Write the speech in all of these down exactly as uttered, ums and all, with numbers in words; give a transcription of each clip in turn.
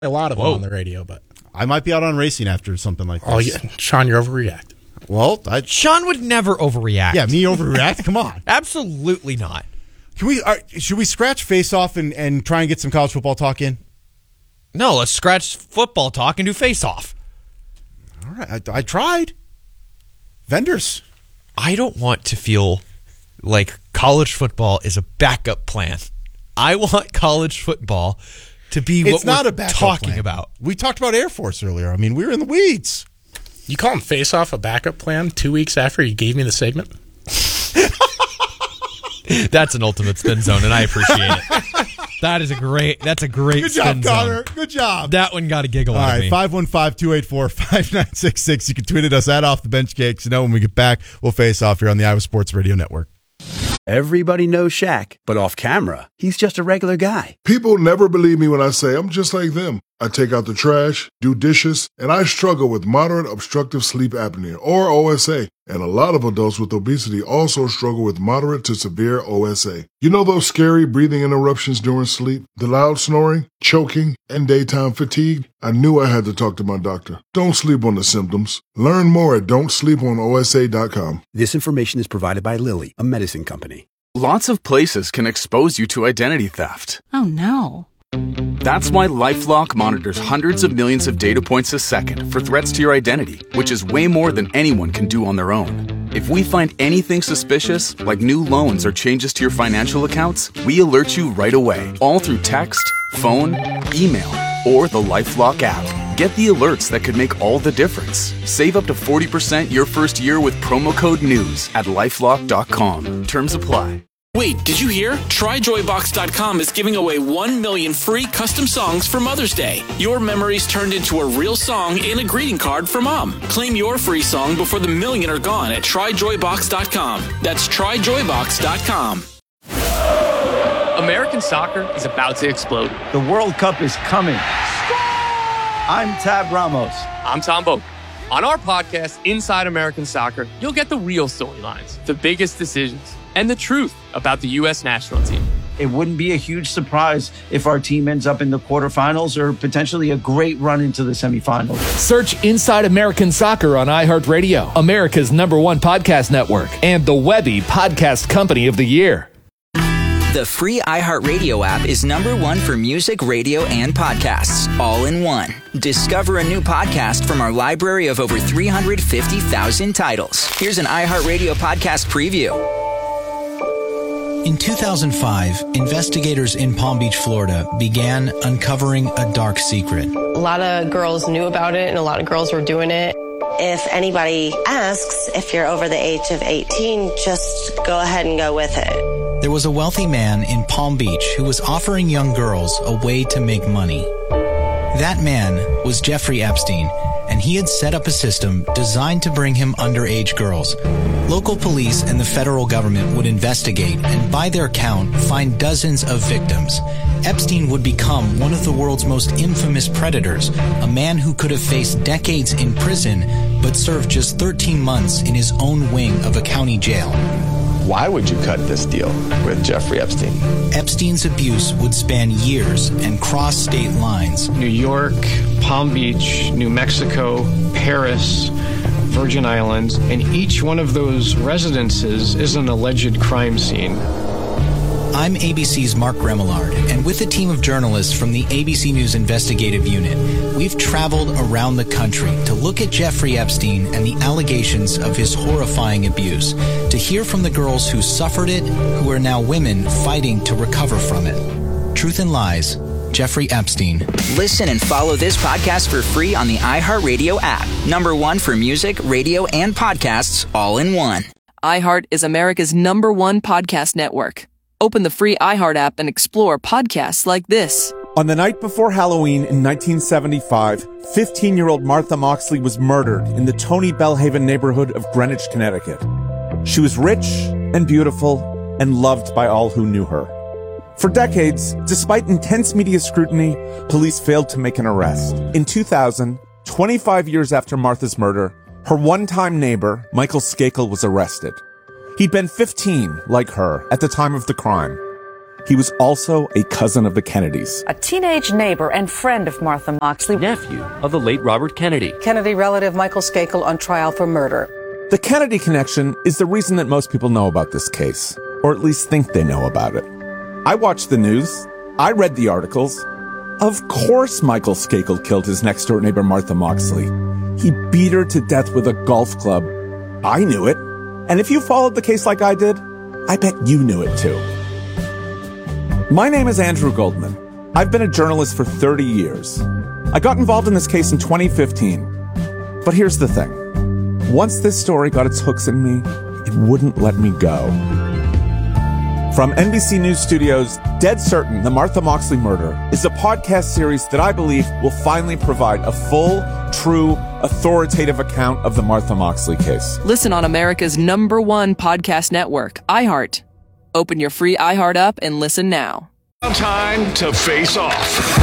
A lot of Whoa. them on the radio, but I might be out on racing after something like this. oh yeah, Sean, you're overreacting. Well, I, Sean would never overreact. yeah, me overreact. Come on. Absolutely not. Can we? Are, should we scratch face off and, and try and get some college football talk in? No, let's scratch football talk and do face off. All right, I, I tried. Vendors. I don't want to feel like college football is a backup plan. I want college football to be It's what not we're a backup talking plan. about. We talked about Air Force earlier. I mean, we were in the weeds. You call him face off a backup plan two weeks after you gave me the segment? That's an ultimate spin zone, and I appreciate it. That is a great. That's a great Good spin job, zone. Connor. Good job. That one got a giggle All out of right, me. five one five, two eight four, five nine six six. You can tweet at us at Off the Bench Cakes. You know, when we get back, we'll face off here on the Iowa Sports Radio Network. Everybody knows Shaq, but off camera, he's just a regular guy. People never believe me when I say I'm just like them. I take out the trash, do dishes, and I struggle with moderate obstructive sleep apnea, or O S A. And a lot of adults with obesity also struggle with moderate to severe O S A. You know those scary breathing interruptions during sleep? The loud snoring, choking, and daytime fatigue? I knew I had to talk to my doctor. Don't sleep on the symptoms. Learn more at don't sleep on O S A dot com. This information is provided by Lilly, a medicine company. Lots of places can expose you to identity theft. Oh, no. That's why LifeLock monitors hundreds of millions of data points a second for threats to your identity, which is way more than anyone can do on their own. If we find anything suspicious, like new loans or changes to your financial accounts, we alert you right away, all through text, phone, email, or the LifeLock app. Get the alerts that could make all the difference. Save up to forty percent your first year with promo code NEWS at lifelock dot com. Terms apply. Wait, did you hear? Try Joy Box dot com is giving away one million free custom songs for Mother's Day. Your memories turned into a real song and a greeting card for Mom. Claim your free song before the million are gone at Try Joy Box dot com. That's Try Joy Box dot com. American soccer is about to explode. The World Cup is coming. I'm Tab Ramos. I'm Tom Boak. On our podcast, Inside American Soccer, you'll get the real storylines, the biggest decisions, and the truth about the U S national team. It wouldn't be a huge surprise if our team ends up in the quarterfinals or potentially a great run into the semifinals. Search Inside American Soccer on iHeartRadio, America's number one podcast network, and the Webby Podcast Company of the Year. The free iHeartRadio app is number one for music, radio, and podcasts, all in one. Discover a new podcast from our library of over three hundred fifty thousand titles. Here's an iHeartRadio podcast preview. In two thousand five, investigators in Palm Beach, Florida, began uncovering a dark secret. A lot of girls knew about it, and a lot of girls were doing it. If anybody asks if you're over the age of eighteen, just go ahead and go with it. There was a wealthy man in Palm Beach who was offering young girls a way to make money. That man was Jeffrey Epstein, and he had set up a system designed to bring him underage girls. Local police and the federal government would investigate and, by their count, find dozens of victims. Epstein would become one of the world's most infamous predators, a man who could have faced decades in prison but served just thirteen months in his own wing of a county jail. Why would you cut this deal with Jeffrey Epstein? Epstein's abuse would span years and cross state lines. New York, Palm Beach, New Mexico, Paris, Virgin Islands, and each one of those residences is an alleged crime scene. I'm A B C's Mark Remillard, and with a team of journalists from the A B C News Investigative Unit, we've traveled around the country to look at Jeffrey Epstein and the allegations of his horrifying abuse, to hear from the girls who suffered it, who are now women fighting to recover from it. Truth and Lies, Jeffrey Epstein. Listen and follow this podcast for free on the iHeartRadio app. Number one for music, radio, and podcasts, all in one. iHeart is America's number one podcast network. Open the free iHeart app and explore podcasts like this. On the night before Halloween in nineteen seventy-five, fifteen-year-old Martha Moxley was murdered in the Tony Bellhaven neighborhood of Greenwich, Connecticut. She was rich and beautiful and loved by all who knew her. For decades, despite intense media scrutiny, police failed to make an arrest. In two thousand, twenty-five years after Martha's murder, her one-time neighbor, Michael Skakel, was arrested. He'd been fifteen, like her, at the time of the crime. he was also a cousin of the Kennedys. A teenage neighbor and friend of Martha Moxley. Nephew of the late Robert Kennedy. Kennedy relative Michael Skakel on trial for murder. The Kennedy connection is the reason that most people know about this case, or at least think they know about it. I watched the news. I read the articles. Of course Michael Skakel killed his next-door neighbor Martha Moxley. He beat her to death with a golf club. I knew it. And if you followed the case like I did, I bet you knew it too. My name is Andrew Goldman. I've been a journalist for thirty years. I got involved in this case in twenty fifteen. But here's the thing. Once this story got its hooks in me, it wouldn't let me go. From N B C News Studios, Dead Certain, The Martha Moxley Murder is a podcast series that I believe will finally provide a full, true, authoritative account of the Martha Moxley case. Listen on America's number one podcast network, iHeart. Open your free iHeart app and listen now. Time to face off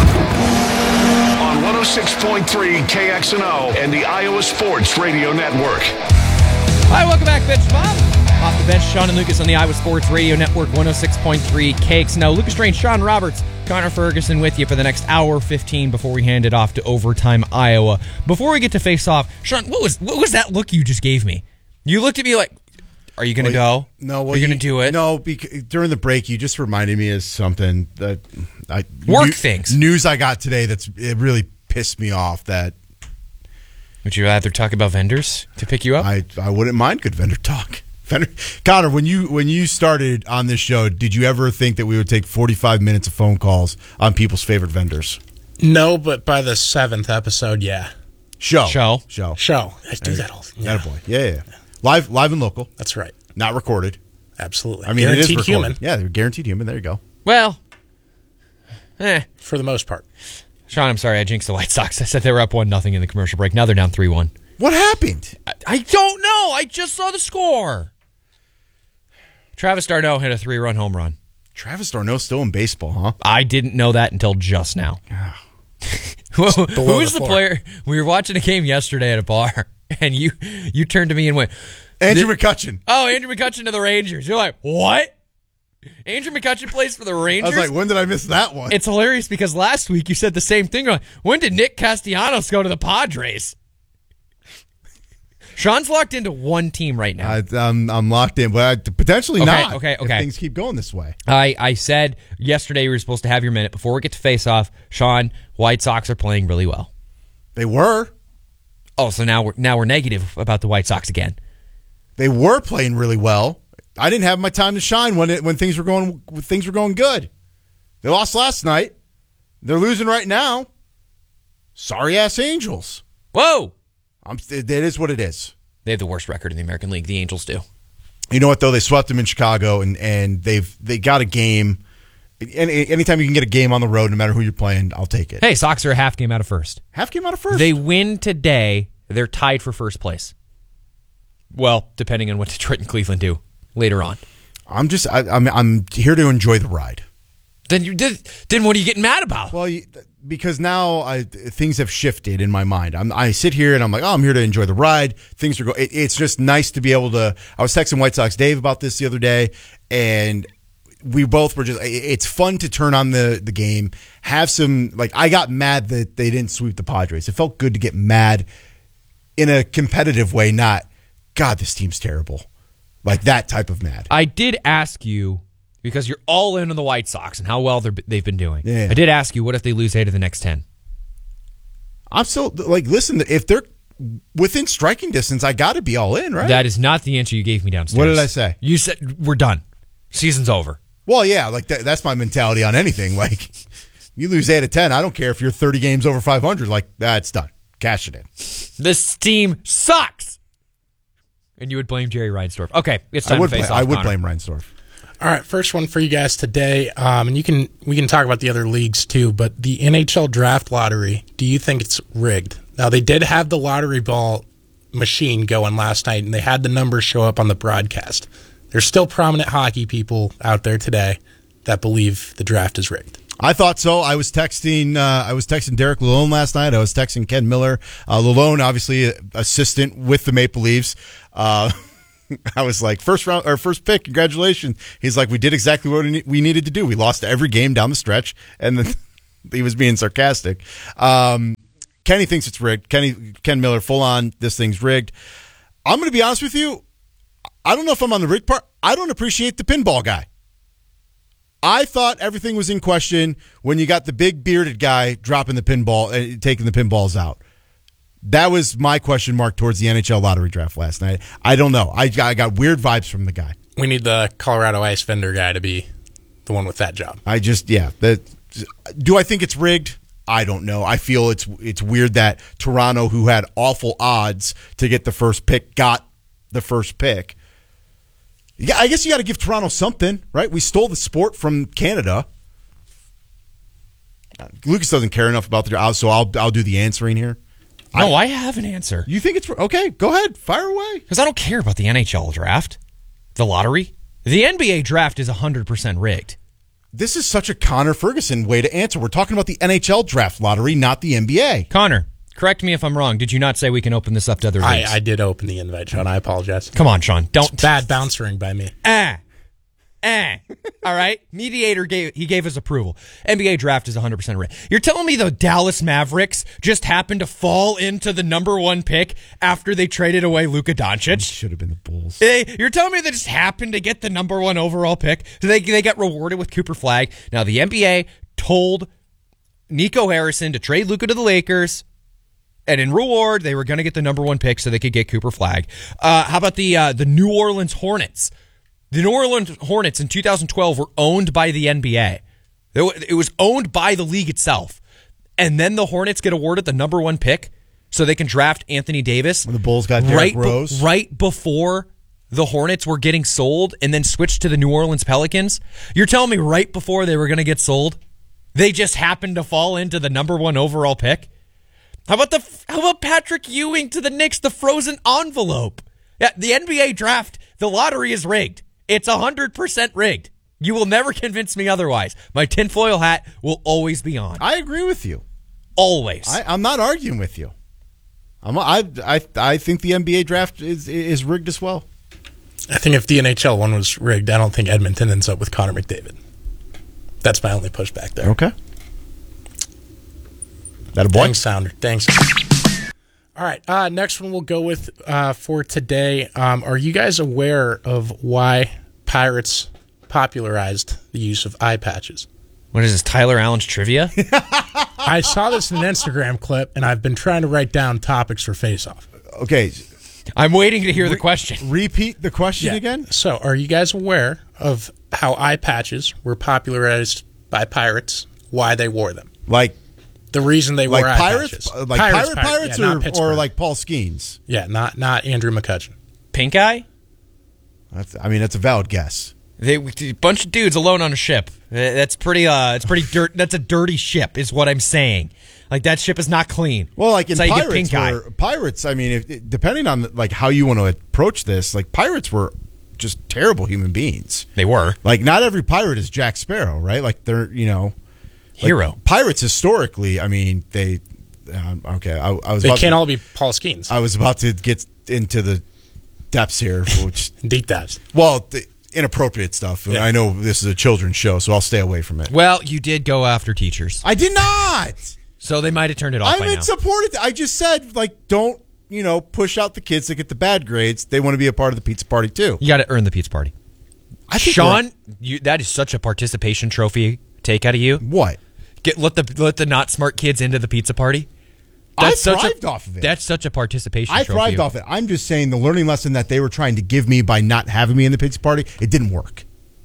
on one oh six point three K X N O and the Iowa Sports Radio Network. Hi, welcome back, Bench Bob. Off the bench, Sean and Lucas on the Iowa Sports Radio Network, one oh six point three K X N O. Lucas Strange, Sean Roberts, Connor Ferguson with you for the next hour fifteen before we hand it off to Overtime Iowa. Before we get to face off, Sean, what was what was that look you just gave me? You looked at me like, are you going to well, go? No. Well, are you, you going to do it? No, because during the break, you just reminded me of something that I work new, things news I got today that's it really pissed me off. That would you rather talk about vendors to pick you up? I I wouldn't mind good vendor talk. Vendor, Connor, when you when you started on this show, did you ever think that we would take forty-five minutes of phone calls on people's favorite vendors? No, but by the seventh episode, yeah. Show. Show. Show. Show. I do that all. Yeah. Boy. Yeah, yeah, yeah. Live live and local. That's right. Not recorded. Absolutely. I mean, guaranteed it is recorded. human. Yeah, they're guaranteed human. There you go. Well, eh. For the most part. Sean, I'm sorry, I jinxed the White Sox. I said they were up one nothing in the commercial break. Now they're down three one. What happened? I, I don't know. I just saw the score. Travis d'Arnaud hit a three-run home run. Travis d'Arnaud still in baseball, huh? I didn't know that until just now. Who, who is the, the player? We were watching a game yesterday at a bar, and you you turned to me and went, Andrew McCutchen. Oh, Andrew McCutchen to the Rangers. You're like, what? Andrew McCutchen plays for the Rangers? I was like, when did I miss that one? It's hilarious because last week you said the same thing. You're like, when did Nick Castellanos go to the Padres? Sean's locked into one team right now. I, I'm, I'm locked in, but I, potentially okay, not. Okay, okay, if things keep going this way. I, I said yesterday we were supposed to have your minute. Before we get to face off, Sean, White Sox are playing really well. They were. Oh, so now we're now we're negative about the White Sox again. They were playing really well. I didn't have my time to shine when it, when things were going when things were going good. They lost last night. They're losing right now. Sorry ass Angels. Whoa. I'm, it is what it is. They have the worst record in the American League. The Angels do. You know what though? They swept them in Chicago, and, and they've they got a game. Any, anytime you can get a game on the road, no matter who you're playing, I'll take it. Hey, Sox are a half game out of first. Half game out of first. They win today. They're tied for first place. Well, depending on what Detroit and Cleveland do later on. I'm just I, I'm I'm here to enjoy the ride. Then you did. Then what are you getting mad about? Well, you, because now I, things have shifted in my mind. I'm, I sit here and I'm like, oh, I'm here to enjoy the ride. Things are going. It, it's just nice to be able to. I was texting White Sox Dave about this the other day, and we both were just. It's fun to turn on the the game, have some like. I got mad that they didn't sweep the Padres. It felt good to get mad in a competitive way, not God, this team's terrible, like that type of mad. I did ask you. Because you're all in on the White Sox and how well they're, they've been doing. Yeah. I did ask you, what if they lose eight of the next ten? I'm still, like, listen, if they're within striking distance, I got to be all in, right? That is not the answer you gave me downstairs. What did I say? You said, we're done. Season's over. Well, yeah, like that, that's my mentality on anything. Like, you lose eight of ten, I don't care if you're thirty games over five hundred. Like, that's ah, done. Cash it in. This team sucks. And you would blame Jerry Reinsdorf. Okay, it's time I would to face blame, off, I would Connor. blame Reinsdorf. All right, first one for you guys today, um, and you can we can talk about the other leagues too. But the N H L draft lottery, do you think it's rigged? Now they did have the lottery ball machine going last night, and they had the numbers show up on the broadcast. There's still prominent hockey people out there today that believe the draft is rigged. I thought so. I was texting. Uh, I was texting Derek Lalone last night. I was texting Ken Miller. Uh, Lalone, obviously, assistant with the Maple Leafs. Uh, I was like, first round or first pick, congratulations. He's like, we did exactly what we needed to do. We lost every game down the stretch, and then he was being sarcastic. Um, Kenny thinks it's rigged. Kenny Ken Miller, full on, this thing's rigged. I'm going to be honest with you. I don't know if I'm on the rigged part. I don't appreciate the pinball guy. I thought everything was in question when you got the big bearded guy dropping the pinball and taking the pinballs out. That was my question mark towards the N H L lottery draft last night. I don't know. I got, I got weird vibes from the guy. We need the Colorado Ice vendor guy to be the one with that job. I just, yeah. That, do I think it's rigged? I don't know. I feel it's it's weird that Toronto, who had awful odds to get the first pick, got the first pick. Yeah, I guess you got to give Toronto something, right? We stole the sport from Canada. Lucas doesn't care enough about the, so I'll I'll do the answering here. No, I, I have an answer. You think it's okay? Go ahead, fire away. Because I don't care about the N H L draft, the lottery. The N B A draft is one hundred percent rigged. This is such a Connor Ferguson way to answer. We're talking about the N H L draft lottery, not the N B A. Connor, correct me if I'm wrong. Did you not say we can open this up to other I, leagues? I did open the invite, Sean. I apologize. Come on, Sean. Don't it's bad bouncering by me. Ah. Eh. All right. Mediator gave he gave his approval. N B A draft is one hundred percent rigged. You're telling me the Dallas Mavericks just happened to fall into the number one pick after they traded away Luka Doncic? It should have been the Bulls. They, you're telling me they just happened to get the number one overall pick? So they they got rewarded with Cooper Flagg. Now the N B A told Nico Harrison to trade Luka to the Lakers. And in reward, they were going to get the number one pick so they could get Cooper Flagg. Uh, how about the uh, the New Orleans Hornets? The New Orleans Hornets in two thousand twelve were owned by the N B A. It was owned by the league itself. And then the Hornets get awarded the number one pick so they can draft Anthony Davis. When the Bulls got Derrick right Rose. Be- right before the Hornets were getting sold and then switched to the New Orleans Pelicans. You're telling me right before they were going to get sold, they just happened to fall into the number one overall pick? How about the how about Patrick Ewing to the Knicks, the frozen envelope? Yeah, the N B A draft, the lottery is rigged. It's one hundred percent rigged. You will never convince me otherwise. My tinfoil hat will always be on. I agree with you. Always. I, I'm not arguing with you. I'm, I, I, I think the N B A draft is is rigged as well. I think if the N H L one was rigged, I don't think Edmonton ends up with Connor McDavid. That's my only pushback there. Okay. That a boy? Thanks, Sounder. Thanks. All right. Uh, next one we'll go with uh, for today. Um, are you guys aware of why Pirates popularized the use of eye patches? What is this, Tyler Allen's trivia? I saw this in an Instagram clip, and I've been trying to write down topics for Face Off. Okay. I'm waiting to hear Re- the question. Repeat the question yeah. again? So, are you guys aware of how eye patches were popularized by pirates, why they wore them? Like, the reason they like wore eye pirates, patches. like pirates, pirate pirates, pirates, yeah, or, or like Paul Skeens? Yeah, not not Andrew McCutcheon. Pink eye? That's, I mean, that's a valid guess. They a bunch of dudes alone on a ship. That's pretty. Uh, it's pretty dirt. That's a dirty ship, is what I'm saying. Like that ship is not clean. Well, like in That's how you get pirates, pink eye. were, pirates. I mean, if, depending on like how you want to approach this, like pirates were just terrible human beings. They were. Like not every pirate is Jack Sparrow, right? Like they're you know. Hero. Like, pirates historically, I mean, they um, okay. I, I was. They about can't to, all be Paul Skeens. I was about to get into the depths here, which deep depths. Well, the inappropriate stuff. Yeah. I know this is a children's show, so I'll stay away from it. Well, you did go after teachers. I did not. So they might have turned it off. I'm by in now. support of. I just said like don't you know push out the kids that get the bad grades. They want to be a part of the pizza party too. You got to earn the pizza party. I think Sean, you, that is such a participation trophy take out of you. What? Get let the let the not smart kids into the pizza party. That's I such thrived a, off of it. That's such a participation I trophy. thrived off it. I'm just saying the learning lesson that they were trying to give me by not having me in the pizza party, it didn't work.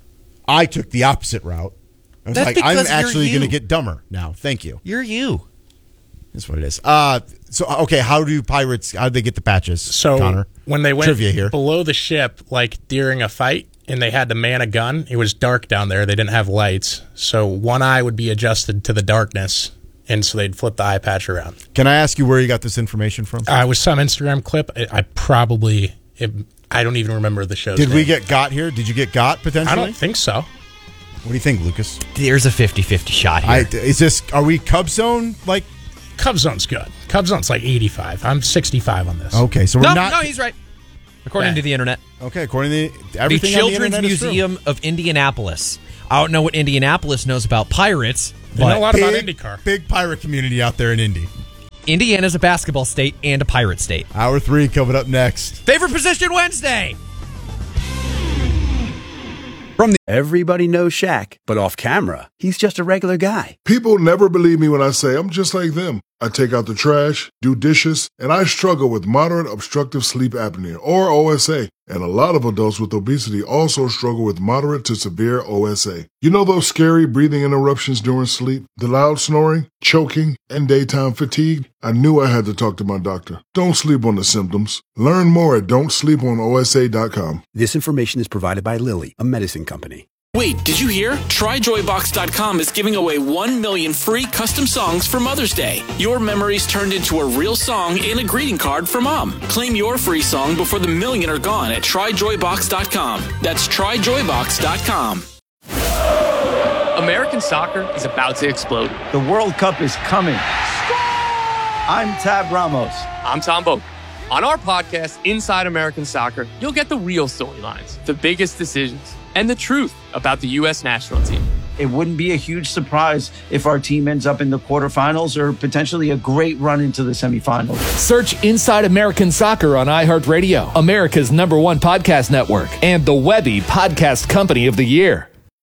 I took the opposite route. I was That's like, I'm because you're actually you. going to get dumber now. Thank you. You're you. That's what it is. Uh, so okay, how do pirates? How do they get the patches? So Connor, when they went trivia here. below the ship, like during a fight, and they had to man a gun, it was dark down there. They didn't have lights, so one eye would be adjusted to the darkness, and so they'd flip the eye patch around. Can I ask you where you got this information from? Uh, it was some Instagram clip. I, I probably, it, I don't even remember the show's Did name. we get got here? Did you get got potentially? I don't think so. What do you think, Lucas? There's a fifty-fifty shot here. I, is this? Are we Cub Zone like? Cub Zone's good. Cub Zone's like eighty-five. I'm sixty-five on this. Okay, so we're no, not. no, he's right. according Yeah. to the internet. Okay, according to the, The everything on the Children's internet is true. Museum of Indianapolis. I don't know what Indianapolis knows about pirates. They know a lot about Big- IndyCar. Big pirate community out there in Indy. Indiana's a basketball state and a pirate state. Hour three coming up next. Favorite position Wednesday. Everybody knows Shaq, but off camera, he's just a regular guy. People never believe me when I say I'm just like them. I take out the trash, do dishes, and I struggle with moderate obstructive sleep apnea, or O S A. And a lot of adults with obesity also struggle with moderate to severe O S A. You know those scary breathing interruptions during sleep, the loud snoring, choking, and daytime fatigue? I knew I had to talk to my doctor. Don't sleep on the symptoms. Learn more at don't sleep on O S A dot com. This information is provided by Lilly, a medicine company. Wait, did you hear? try joy box dot com is giving away one million free custom songs for Mother's Day. Your memories turned into a real song and a greeting card for Mom. Claim your free song before the million are gone at try joy box dot com. That's try joy box dot com. American soccer is about to explode. The World Cup is coming. I'm Tab Ramos. I'm Tom Boak. On our podcast, Inside American Soccer, you'll get the real storylines, the biggest decisions, and the truth about the U S national team. It wouldn't be a huge surprise if our team ends up in the quarterfinals or potentially a great run into the semifinals. Search Inside American Soccer on iHeartRadio, America's number one podcast network, and the Webby Podcast Company of the Year.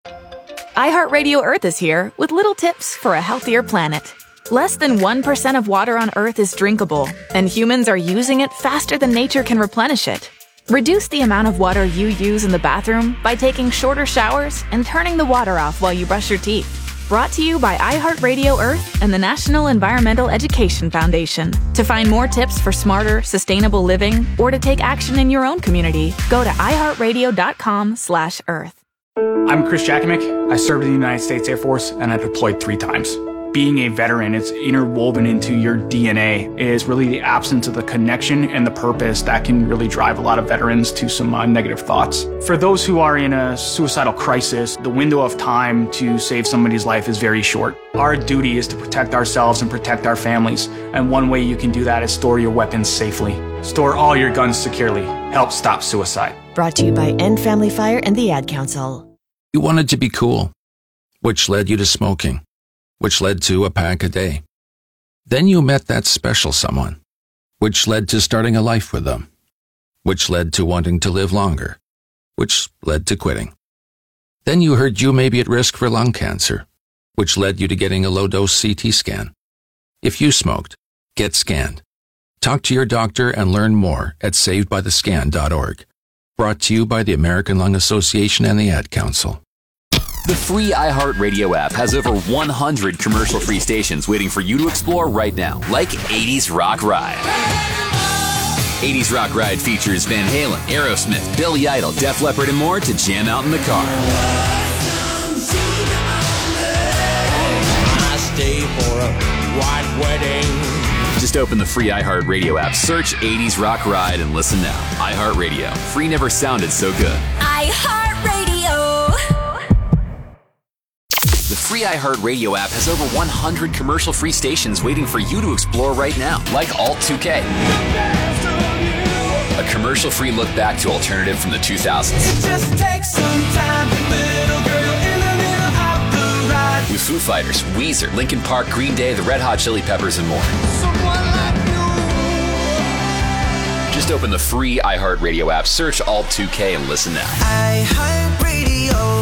iHeartRadio Earth is here with little tips for a healthier planet. Less than one percent of water on Earth is drinkable, and humans are using it faster than nature can replenish it. Reduce the amount of water you use in the bathroom by taking shorter showers and turning the water off while you brush your teeth. Brought to you by iHeartRadio Earth and the National Environmental Education Foundation. To find more tips for smarter, sustainable living or to take action in your own community, go to iHeartRadio.com slash Earth. I'm Chris Jakimick. I served in the United States Air Force and I deployed three times. Being a veteran, it's interwoven into your D N A. It is really the absence of the connection and the purpose that can really drive a lot of veterans to some uh, negative thoughts. For those who are in a suicidal crisis, the window of time to save somebody's life is very short. Our duty is to protect ourselves and protect our families. And one way you can do that is store your weapons safely. Store all your guns securely. Help stop suicide. Brought to you by End Family Fire and the Ad Council. You wanted to be cool, which led you to smoking, which led to a pack a day. Then you met that special someone, which led to starting a life with them, which led to wanting to live longer, which led to quitting. Then you heard you may be at risk for lung cancer, which led you to getting a low-dose C T scan. If you smoked, get scanned. Talk to your doctor and learn more at saved by the scan dot org. Brought to you by the American Lung Association and the Ad Council. The free iHeartRadio app has over one hundred commercial-free stations waiting for you to explore right now, like eighties Rock Ride. eighties Rock Ride features Van Halen, Aerosmith, Billy Idol, Def Leppard, and more to jam out in the car. I stay for a white wedding. Just open the free iHeartRadio app, search eighties Rock Ride, and listen now. iHeartRadio. Free never sounded so good. iHeartRadio. The free iHeartRadio app has over one hundred commercial-free stations waiting for you to explore right now, like Alt two K. A commercial-free look back to alternative from the two thousands. It just takes some time, little girl in the middle of the ride. With Foo Fighters, Weezer, Linkin Park, Green Day, the Red Hot Chili Peppers, and more. Just open the free iHeartRadio app, search Alt two K, and listen now. iHeartRadio.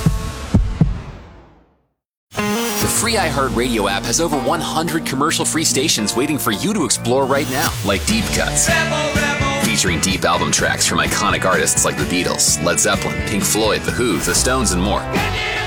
The free iHeartRadio app has over one hundred commercial-free stations waiting for you to explore right now, like Deep Cuts. Rebel, rebel. Featuring deep album tracks from iconic artists like the Beatles, Led Zeppelin, Pink Floyd, The Who, The Stones, and more.